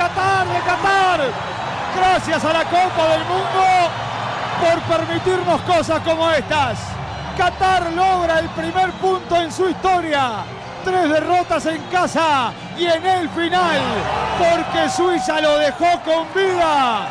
Qatar. Gracias a la Copa del Mundo por permitirnos cosas como estas. Qatar logra el primer punto en su historia. 3 derrotas en casa y en el final, porque Suiza lo dejó con vida.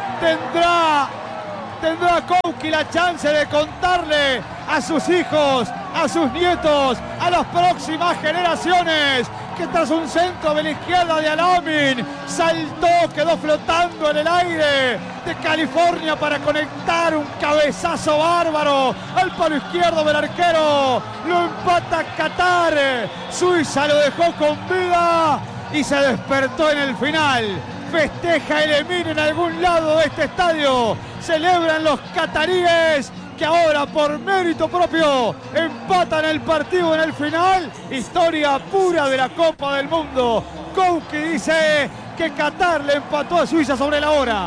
Tendrá Kouki la chance de contarle a sus hijos, a sus nietos, a las próximas generaciones, que tras un centro de la izquierda de Al-Amin, saltó, quedó flotando en el aire de California para conectar un cabezazo bárbaro al palo izquierdo del arquero. Lo empata Qatar. Suiza lo dejó con vida y se despertó en el final. Festeja el Emir en algún lado de este estadio. Celebran los cataríes, que ahora por mérito propio empatan el partido en el final. Historia pura de la Copa del Mundo. Kouki dice que Qatar le empató a Suiza sobre la hora.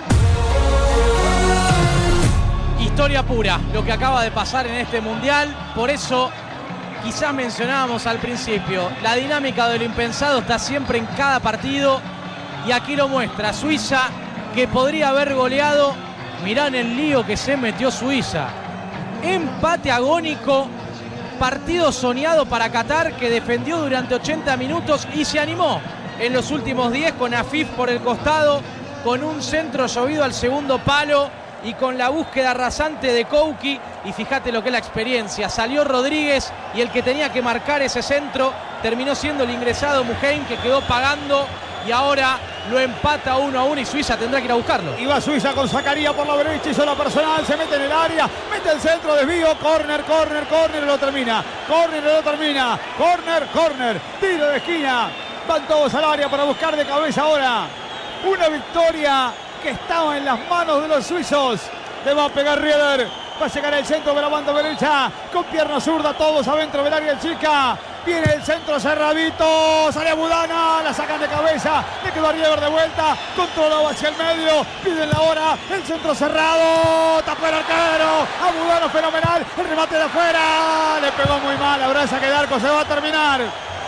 Historia pura lo que acaba de pasar en este mundial. Por eso quizás mencionábamos al principio, la dinámica de lo impensado está siempre en cada partido, y aquí lo muestra. Suiza, que podría haber goleado. Mirá en el lío que se metió Suiza. Empate agónico, partido soñado para Qatar, que defendió durante 80 minutos y se animó en los últimos 10 con Afif por el costado, con un centro llovido al segundo palo y con la búsqueda rasante de Kouki. Y fíjate lo que es la experiencia. Salió Rodríguez y el que tenía que marcar ese centro terminó siendo el ingresado Muheim, que quedó pagando. Y ahora lo empata 1-1 y Suiza tendrá que ir a buscarlo. Y va Suiza con Zakaria por la derecha, hizo la personal, se mete en el área, mete el centro, desvío, córner, y lo termina. Córner, tiro de esquina. Van todos al área para buscar de cabeza ahora una victoria que estaba en las manos de los suizos. Le va a pegar Rieder, va a llegar el centro de la banda derecha, con pierna zurda, todos adentro del área chica. Viene el centro cerradito, sale Abudana, la sacan de cabeza, le quedó a Rieder de vuelta, controlado hacia el medio, piden la hora, el centro cerrado, tapó el arquero, Abudana fenomenal, el remate de afuera, le pegó muy mal, abraza que el arco, se va a terminar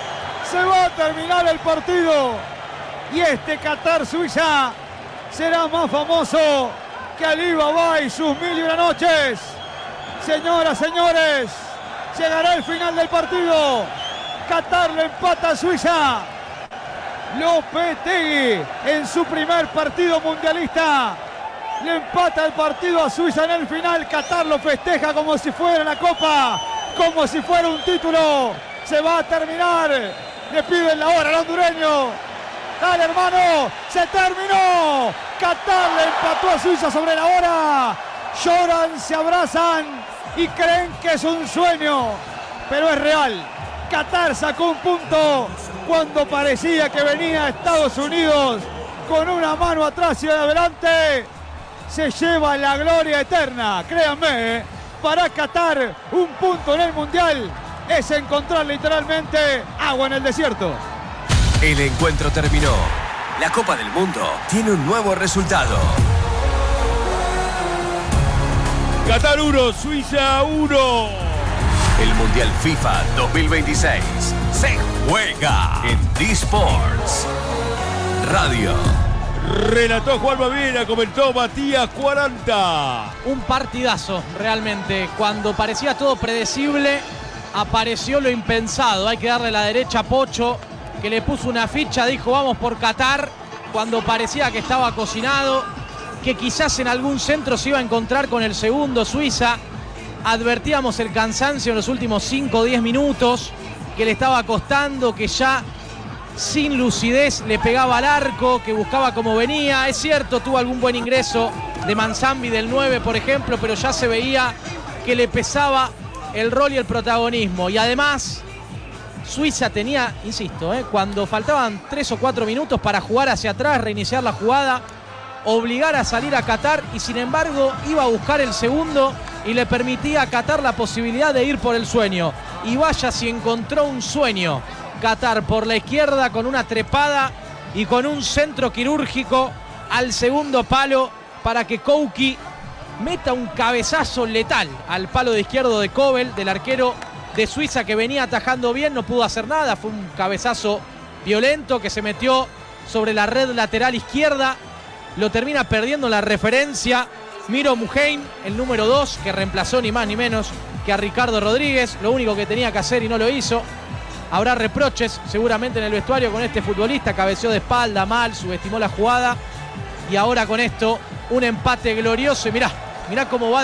el partido, y este Qatar-Suiza será más famoso que Ali Baba y sus 1001 noches. Señoras, señores, llegará el final del partido. Qatar le empata a Suiza. Lopetegui, en su primer partido mundialista, le empata el partido a Suiza en el final. Qatar lo festeja como si fuera la Copa, como si fuera un título. Se va a terminar. Le piden la hora al hondureño. Dale, hermano, se terminó. Qatar le empató a Suiza sobre la hora. Lloran, se abrazan y creen que es un sueño, pero es real. Qatar sacó un punto cuando parecía que venía Estados Unidos con una mano atrás y adelante. Se lleva la gloria eterna, créanme, para Qatar un punto en el Mundial es encontrar literalmente agua en el desierto. El encuentro terminó. La Copa del Mundo tiene un nuevo resultado. Qatar 1, Suiza 1. El Mundial FIFA 2026 se juega en D-Sports Radio. Relató Juan Baviera, comentó Matías 40. Un partidazo realmente. Cuando parecía todo predecible, apareció lo impensado. Hay que darle la derecha a Pocho, que le puso una ficha, dijo vamos por Qatar, cuando parecía que estaba cocinado, que quizás en algún centro se iba a encontrar con el segundo Suiza. Advertíamos el cansancio en los últimos 5 o 10 minutos, que le estaba costando, que ya sin lucidez le pegaba al arco, que buscaba cómo venía. Es cierto, tuvo algún buen ingreso de Manzambi del 9, por ejemplo, pero ya se veía que le pesaba el rol y el protagonismo. Y además Suiza tenía, insisto, cuando faltaban 3 o 4 minutos para jugar hacia atrás, reiniciar la jugada, obligar a salir a Qatar, y sin embargo iba a buscar el segundo y le permitía a Qatar la posibilidad de ir por el sueño. Y vaya si encontró un sueño Qatar por la izquierda, con una trepada y con un centro quirúrgico al segundo palo para que Kouki meta un cabezazo letal al palo de izquierdo de Kobel, del arquero de Suiza, que venía atajando bien, no pudo hacer nada. Fue un cabezazo violento que se metió sobre la red lateral izquierda. Lo termina perdiendo la referencia Miro Muheim, el número 2, que reemplazó ni más ni menos que a Ricardo Rodríguez. Lo único que tenía que hacer y no lo hizo. Habrá reproches seguramente en el vestuario con este futbolista. Cabeceó de espalda, mal, subestimó la jugada. Y ahora con esto, un empate glorioso. Y mirá cómo va